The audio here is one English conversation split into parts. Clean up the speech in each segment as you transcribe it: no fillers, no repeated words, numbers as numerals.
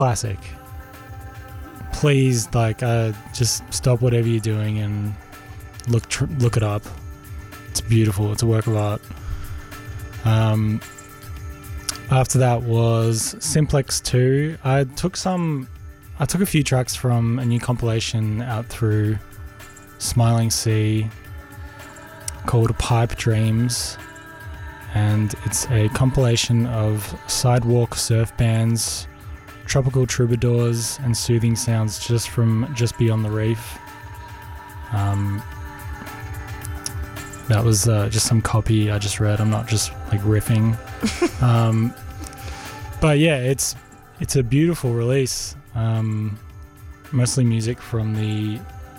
classic. Please, just stop whatever you're doing and look it up. It's beautiful. It's a work of art. After that was Simplex 2. I took a few tracks from a new compilation out through Smiling Sea called Pipe Dreams, and it's a compilation of sidewalk surf bands, tropical troubadours, and soothing sounds just beyond the reef. That was just some copy I just read. I'm not just riffing. But yeah, it's a beautiful release. Mostly music from the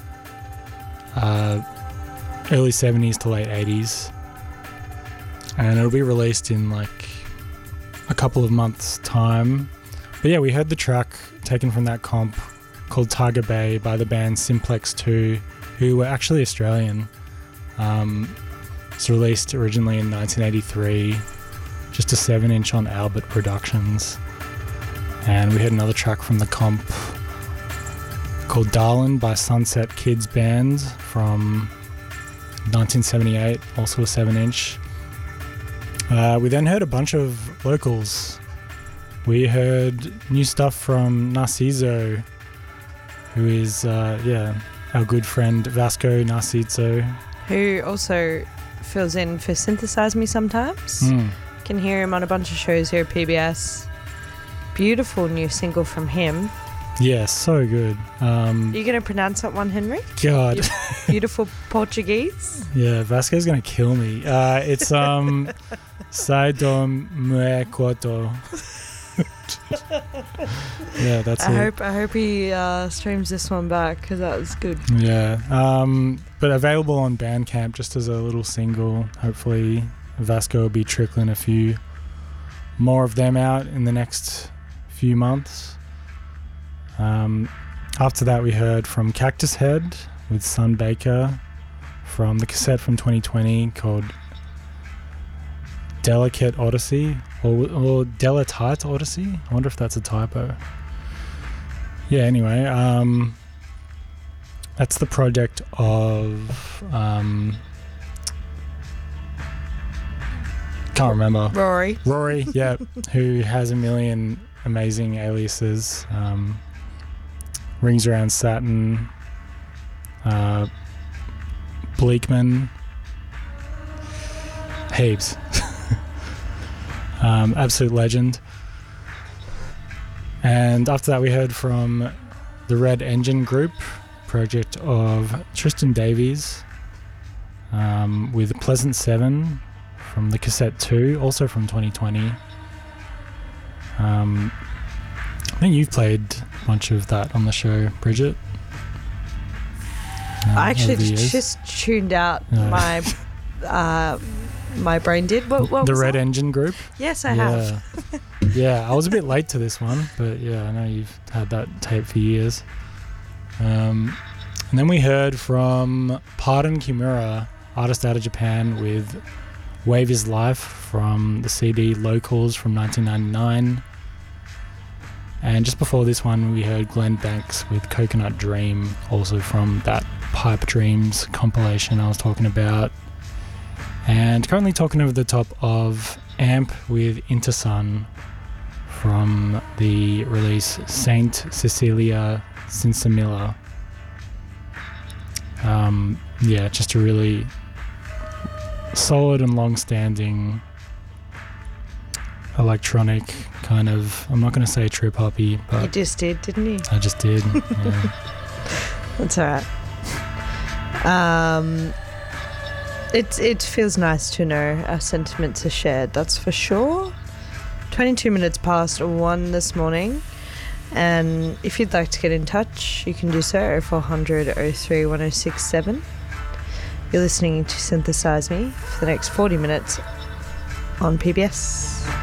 early 70s to late 80s, and it'll be released in a couple of months' time. But yeah, we heard the track taken from that comp called Tiger Bay by the band Simplex 2, who were actually Australian. It's released originally in 1983, just a 7-inch on Albert Productions. And we heard another track from the comp called Darlin by Sunset Kids Band from 1978, also a 7-inch. We then heard a bunch of locals. We heard new stuff from Narciso, who is our good friend Vasco Narciso, who also fills in for Synthesize Me sometimes. Can hear him on a bunch of shows here at PBS. Beautiful new single from him. Yeah, so good. Are you going to pronounce that one, Henry? God. Beautiful Portuguese? Yeah, Vasco's going to kill me. It's Sai do Mue Koto. Yeah, that's it. I hope he streams this one back, because that was good. Yeah. But available on Bandcamp just as a little single. Hopefully Vasco will be trickling a few more of them out in the next few months. After that, we heard from Cactus Head with Sun Baker from the cassette from 2020 called Delicate Odyssey or Delatite Odyssey. I wonder if that's a typo. Yeah, anyway, that's the project of can't remember. Rory, yeah, who has a million amazing aliases. Rings Around Saturn, Bleakman, heaps. Absolute legend. And after that, we heard from the Red Engine Group, project of Tristan Davies, with Pleasant 7 from the cassette 2, also from 2020. I think you've played a bunch of that on the show, Bridget. I actually just tuned out. My brain did. What the was Red that? Engine Group? Yes, I have. Yeah, I was a bit late to this one, but yeah, I know you've had that tape for years. And then we heard from Pardon Kimura, artist out of Japan, with Wave Is Life from the CD Locals from 1999. And just before this one, we heard Glenn Banks with Coconut Dream, also from that Pipe Dreams compilation I was talking about. And currently talking over the top of Amp with Intersun from the release Saint Cecilia Sinsamilla. Yeah, just a really solid and long-standing electronic kind of, I'm not going to say trip hoppy, but you just did, didn't you? I just did. Yeah. That's all right. It feels nice to know our sentiments are shared, that's for sure. 22 minutes past 1 this morning, and if you'd like to get in touch, you can do so 0400 03 1067. You're listening to Synthesize Me for the next 40 minutes on PBS.